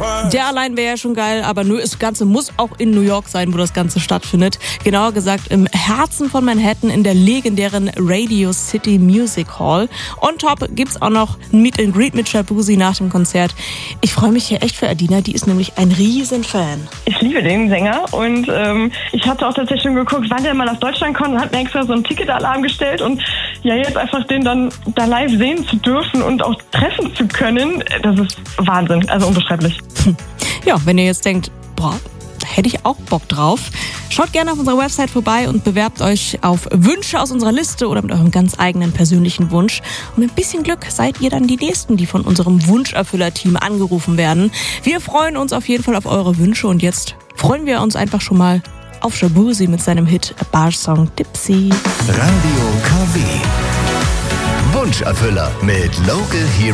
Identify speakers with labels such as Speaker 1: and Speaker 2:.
Speaker 1: Der allein wäre ja schon geil, aber nur das Ganze muss auch in New York sein, wo das Ganze stattfindet. Genauer gesagt im Herzen von Manhattan in der legendären Radio City Music Hall. On top gibt's auch noch ein Meet and Greet mit Shaboozey nach dem Konzert. Ich freue mich hier echt für Adina, die ist nämlich ein Riesenfan.
Speaker 2: Ich liebe den Sänger und ich hatte auch tatsächlich schon geguckt, wann der mal nach Deutschland kommt und hat mir extra so einen Ticketalarm gestellt und ja, jetzt einfach den dann da live sehen zu dürfen und auch treffen zu können, das ist Wahnsinn, also unbeschreiblich.
Speaker 1: Ja, wenn ihr jetzt denkt, boah, da hätte ich auch Bock drauf, schaut gerne auf unserer Website vorbei und bewerbt euch auf Wünsche aus unserer Liste oder mit eurem ganz eigenen persönlichen Wunsch. Und mit ein bisschen Glück seid ihr dann die Nächsten, die von unserem Wunscherfüller-Team angerufen werden. Wir freuen uns auf jeden Fall auf eure Wünsche und jetzt freuen wir uns einfach schon mal auf Shaboozey mit seinem Hit Bar-Song Dipsy.
Speaker 3: Radio KW. Wunscherfüller mit Local Hero.